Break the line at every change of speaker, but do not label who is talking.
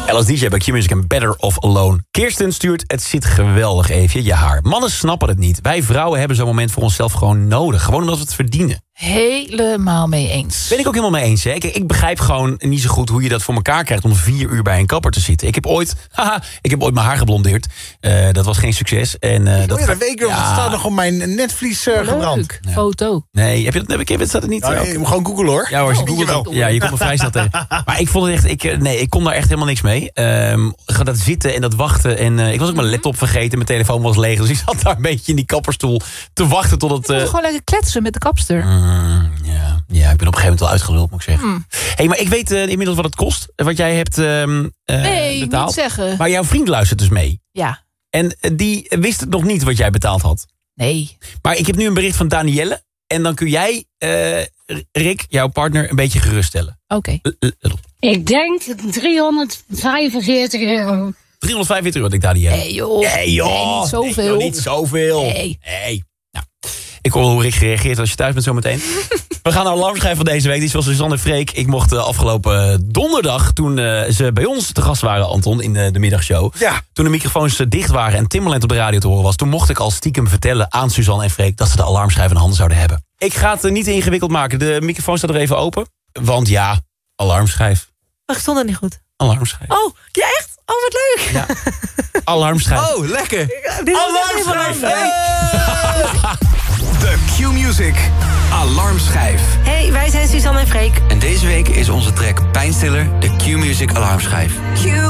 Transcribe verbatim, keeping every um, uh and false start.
L S D J bij Q-Music en Better Off Alone. Kirsten stuurt, het zit geweldig even, je haar. Mannen snappen het niet. Wij vrouwen hebben zo'n moment voor onszelf gewoon nodig. Gewoon omdat we het verdienen.
Helemaal mee eens.
Ben ik ook helemaal mee eens. Hè? Kijk, ik begrijp gewoon niet zo goed hoe je dat voor elkaar krijgt... om vier uur bij een kapper te zitten. Ik heb ooit, haha, ik heb ooit mijn haar geblondeerd. Uh, dat was geen succes. En, uh, dat
oh ja, dat weet ik nog.
ja.
Het staat nog op mijn netvlies uh, gebrand.
Ja. Foto.
Nee, heb je dat? Heb je, staat er niet?
Ja, je moet gewoon googlen, hoor.
Ja, als je
oh,
googelt, wel. Ja, je komt er vrij snel tegen. Maar ik vond het echt, ik, nee, ik kon daar echt helemaal niks mee. Um, ga dat zitten en dat wachten. En uh, ik was ook mijn laptop vergeten, mijn telefoon was leeg. Dus ik zat daar een beetje in die kapperstoel te wachten tot het... Uh...
gewoon lekker kletsen met de kapster.
Mm, ja. Ja, ik ben op een gegeven moment wel uitgeluld, moet ik zeggen. Mm. Hey, maar ik weet uh, inmiddels wat het kost. Wat jij hebt um, uh,
nee,
betaald.
niet zeggen.
Maar jouw vriend luistert dus mee.
Ja.
En uh, die wist het nog niet wat jij betaald had.
Nee.
Maar ik heb nu een bericht van Danielle. En dan kun jij, uh, Rick, jouw partner, een beetje geruststellen.
Oké.
Okay. Ik denk driehonderdvijfenveertig euro.
driehonderdvijfenveertig euro, denk Danielle.
Nee joh.
Nee joh.
Nee, niet zoveel.
Nee, niet zoveel.
Nee.
Nee. Nou, ik hoor hoe Rick gereageerd als je thuis bent zometeen. We gaan naar de alarmschijf van deze week. Die is van Suzanne en Freek. Ik mocht uh, afgelopen donderdag, toen uh, ze bij ons te gast waren, Anton, in de, de middagshow.
Ja.
Toen de microfoons uh, dicht waren en Timbaland op de radio te horen was, toen mocht ik al stiekem vertellen aan Suzanne en Freek dat ze de alarmschijf in handen zouden hebben. Ik ga het uh, niet ingewikkeld maken. De microfoon staat er even open. Want ja, alarmschijf.
Maar ik stond dat niet goed.
Alarmschijf.
Oh, ja echt? Oh, wat leuk.
Ja. Alarmschijf.
Oh, lekker.
Alarmschijf.
De Q-Music Alarmschijf.
Hey, wij zijn Suzanne en Freek.
En deze week is onze track Pijnstiller de Q-Music Alarmschijf.
Q